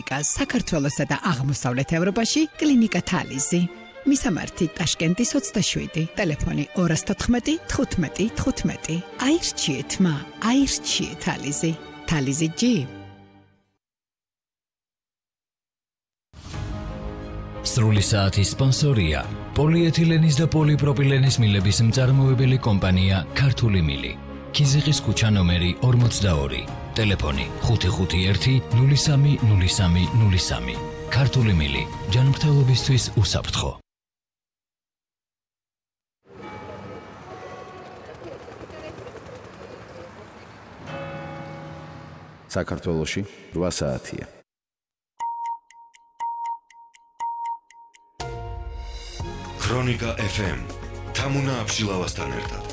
საქართველოსა და აღმოსავლეთ ევროპაში კლინიკა თალიზი. მისამართი ტაშკენტის 27, ტელეფონი 214 15 15. აირჩიეთ მა, აირჩიეთ თალიზი. თალიზი G. სრული საათის სპონსორია პოლიეთილენის და პოლიპროპილენის მილების მწარმოებელი კომპანია ქართული მილი. ქიზიყის ქუჩა ნომერი 42, ტელეფონი 551 03 03 03. ქართული მილი, ჯანმრთელობისთვის უსაფრთხო. საქართველოში 8 საათია. ქრონიკა FM თამუნა აბშილავასთან ერთად.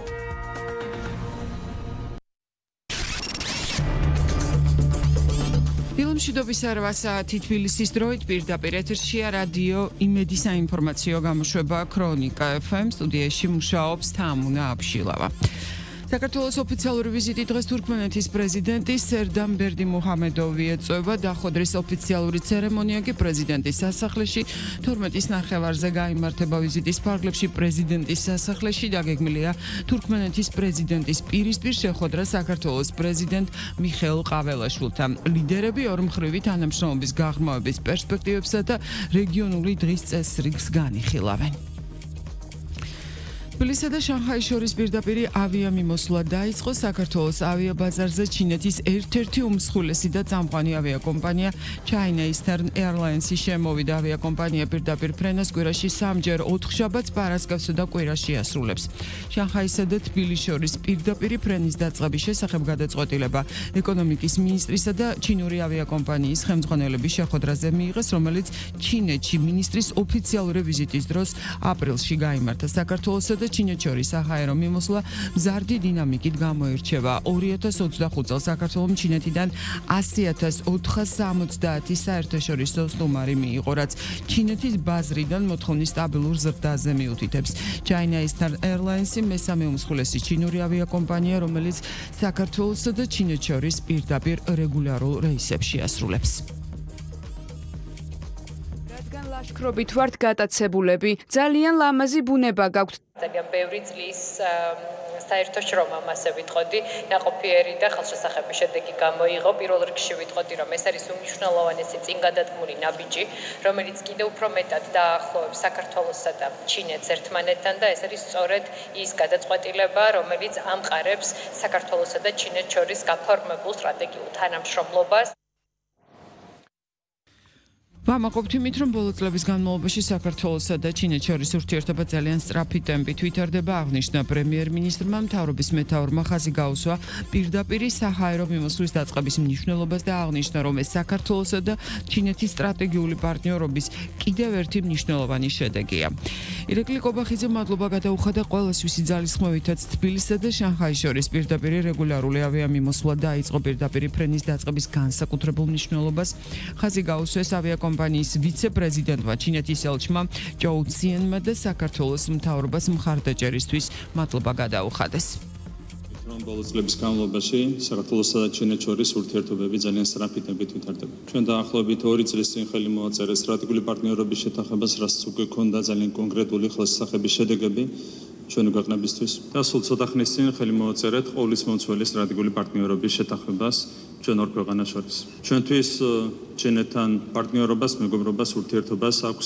მშვიდობის 8 საათი თბილისის დროით პირდაპირ ეთერშია რადიო იმედი საინფორმაციო გამოშვება ქრონიკა FM. სტუდიაში მუშაობს თამუნა აბშილავა. საქართველოს ოფიციალური ვიზიტი დღეს თურქმენეთის პრეზიდენტი სერდან ბერდიმუჰამედოვი ეწევა. დახოდრის ოფიციალური ცერემონია კი პრეზიდენტის სასახლეში 12-ის ნახევარზე გაიმართება. ვიზიტის ფარგლებში პრეზიდენტის სასახლეში დაგეგმილია თურქმენეთის პრეზიდენტის პირისპირ შეხვედრა საქართველოს პრეზიდენტ მიხეილ ყაველაშვილთან. ლიდერები ორმხრივი თანამშრომლობის გაღრმავების პერსპექტივებსა და რეგიონული დღის წესრიგს განიხილავენ. თბილისსა და შანხაის შორის პირდაპირი ავიამიმოსვლა დაიწყო. საქართველოს ავიაბაზარზე ჩინეთის ერთ-ერთი უმსხვილესი და წამყვანი ავიაკომპანია China Eastern Airlines-ი შემოვიდა. ავიაკომპანია პირდაპირ ფრენას კვირაში 3-ჯერ 4 შაბათს, პარასკევსა და კვირაში ასრულებს. შანხაისა და თბილისის შორის პირდაპირი ფრენის დაწყების შესახებ გადაწყვეტილება ეკონომიკის მინისტრისა და ჩინური ავიაკომპანიის ხელმძღვანელების შეხვედრაზე მიიღეს, რომელიც ჩინეთში მინისტრის ოფიციალური ვიზიტის დროს აპრილში გაიმართა. საქართველოსა და ჩინეთს შორის საჰაერო მიმოსვლა მზარდი დინამიკით გამოირჩევა. 2025 წელს საქართველოს ჩინეთიდან 100,470 საერთაშორისო სტუმარი მიიღო, რაც ჩინეთის ბაზრიდან მოთხოვნის სტაბილურ ზრდაზე მიუთითებს. China Eastern Airlines-ი მესამე უმსხვილესი ჩინური ავიაკომპანია, რომელიც საქართველოსა და ჩინეთს შორის პირდაპირ რეგულარულ რეისებში ასრულებს. ლაშქრობით ვართ გატაცებულები. ძალიან ლამაზი ბუნება გაქვთ. ძალიან ბევრი წლის საერთო შრომა მასე ვიტყოდი, ნაყოფიერი და ხელშესახების შედეგი გამოიღო. პირველ რიგში ვიტყოდი, რომ ეს არის უმნიშვნელოვანესი წინ გადადგმული ნაბიჯი, რომელიც კიდევ უფრო მეტად დაახლოებს საქართველოსა და ჩინეთს ერთმანეთთან და ეს არის სწორედ ის გადაწყვეტილება, რომელიც ამყარებს საქართველოსა და ჩინეთს შორის გაფორმებულ სტრატეგიულ თანამშრომლობას. ვამაყობთ იმით, რომ ბოლო წლების განმავლობაში საქართველოსა და ჩინეთს შორის ურთიერთობა ძალიან სწრაფი ტემპით ვითარდება. აღნიშნა პრემიერ-მინისტრმა. მთავრობის მეთაურმა ხაზი გაუსვა პირდაპირი საჰაერო მიმოსვლის დაწყების მნიშვნელობას და აღნიშნა, რომ ეს საქართველოსა და ჩინეთის სტრატეგიული პარტნიორობის კიდევ ერთი მნიშვნელოვანი შედეგია. ირაკლი კობახიძე მადლობა გადაუხადა ყველას, ვისი ძალისხმევითაც თბილისსა და შანხაის შორის პირდაპირი რეგულარული ავიამიმოსვლა დაიწყო. პირდაპირი ფრენის დაწყების განსაკუთრებულ მნიშვნელობას ხაზი გაუსვეს ავიაკომპანიის ვიცე-პრეზიდენტმა ჩინეთის ელჩმა ჯოუ ციენმა და საქართველოს მთავრობას მხარდაჭერისთვის მადლობა გადაუხადეს. ბოლო წლების განმავლობაში საქართველოსა და ჩინეთს შორის ურთიერთობები ძალიან სწრაფი ტემპით ვითარდება. ჩვენ დაახლოებით 2 წლის წინ ხელი მოაწერეს სტრატეგიული პარტნიორობის შეთანხმებას, რაც უკვე ქონდა ძალიან კონკრეტული ხელშესახების შედეგები ჩვენი ქვეყნებისთვის. და სულ ცოტა ხნის წინ ხელი მოაწერეთ ყოვლისმომცველი სტრატეგიული პარტნიორობის შეთანხმებას ჩვენ ორ ქვეყანას შორის. ჩვენთვის ჩინეთთან პარტნიორობას, მეგობრობას, ურთიერთობას აქვს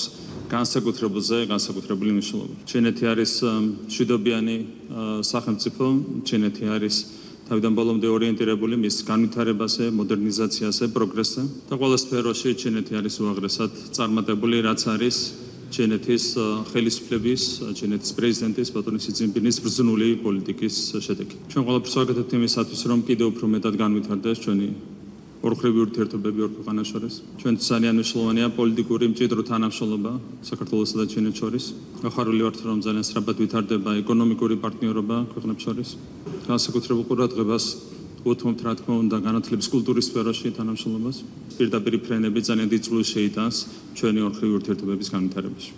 განსაკუთრებული მნიშვნელობა. ჩინეთი არის მშვიდობიანი სახელმწიფო, ჩინეთი არის თავიდან ბოლომდე ორიენტირებული მის განვითარებაზე, მოდერნიზაციაზე, პროგრესზე და ყველა სფეროში ჩინეთი არის უაღრესად წარმატებული, რაც არის ჩინეთის ხელისუფლების, ჩინეთის პრეზიდენტის ბატონი სი ძინპინის ბრძნული პოლიტიკის შედეგი. ჩვენ ყველაფერს ვაკეთებთ იმისათვის, რომ კიდევ უფრო მეტად განვითარდეს ჩვენი ორხრივი ურთიერთობები ორ ქვეყანას შორის. ჩვენ ძალიან მნიშვნელოვანია პოლიტიკური მჭიდრო თანამშრომლობა საქართველოსა და ჩინეთს შორის. ახარული ვართ, რომ ძალიან სწრაფად ვითარდება ეკონომიკური პარტნიორობა ქვეყნებს შორის. განსაკუთრებულ ყურადღებას უთმობთ, რა თქმა უნდა, განათლების კულტურის სფეროში თანამშრომლობას. პირდაპირი ფრენები ძალიან დიდ წვლილს შეიტანს ჩვენი ორხრივი ურთიერთობების განვითარებაში.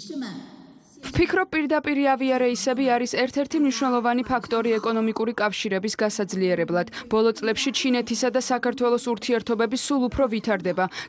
ვფიქრობ, პირდაპირი ავიარეისები არის ერთ-ერთი მნიშვნელოვანი ფაქტორი ეკონომიკური კავშირების გასაძლიერებლად. ბოლო წლებში ჩინეთისა და საქართველოს ურთიერთობები სულ უფრო ვითარდება.